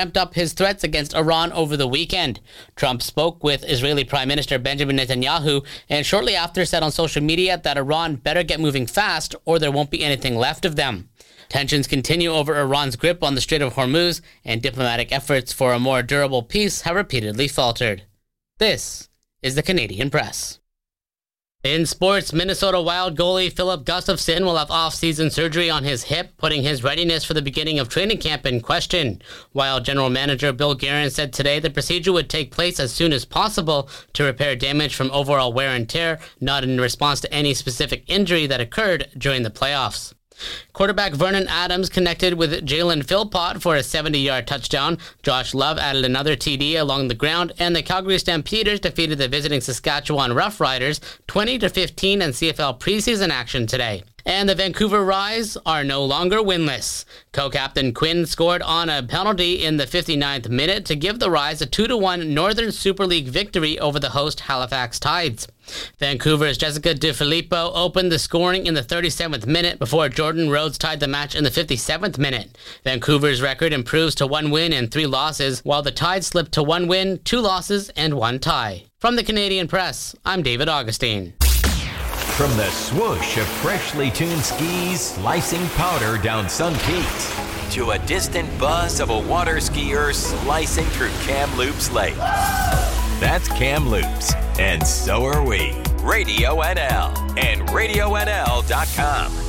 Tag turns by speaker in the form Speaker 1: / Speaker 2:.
Speaker 1: ramped up his threats against Iran over the weekend. Trump spoke with Israeli Prime Minister Benjamin Netanyahu and shortly after said on social media that Iran better get moving fast or there won't be anything left of them. Tensions continue over Iran's grip on the Strait of Hormuz, and diplomatic efforts for a more durable peace have repeatedly faltered. This is the Canadian Press. In sports, Minnesota Wild goalie Philip Gustafson will have off-season surgery on his hip, putting his readiness for the beginning of training camp in question. Wild general manager Bill Guerin said today the procedure would take place as soon as possible to repair damage from overall wear and tear, not in response to any specific injury that occurred during the playoffs. Quarterback Vernon Adams connected with Jalen Philpott for a 70-yard touchdown. Josh Love added another TD along the ground, and the Calgary Stampeders defeated the visiting Saskatchewan Roughriders 20-15 in CFL preseason action today. And the Vancouver Rise are no longer winless. Co-captain Quinn scored on a penalty in the 59th minute to give the Rise a 2-1 Northern Super League victory over the host Halifax Tides. Vancouver's Jessica DeFilippo opened the scoring in the 37th minute before Jordan Rhodes tied the match in the 57th minute. Vancouver's record improves to 1 win and 3 losses, while the Tide slipped to 1 win, 2 losses, and 1 tie. From the Canadian Press, I'm David Augustine.
Speaker 2: From the swoosh of freshly tuned skis slicing powder down Sun Peaks to a distant buzz of a water skier slicing through Kamloops Lake. That's Kamloops, and so are we. Radio NL and RadioNL.com.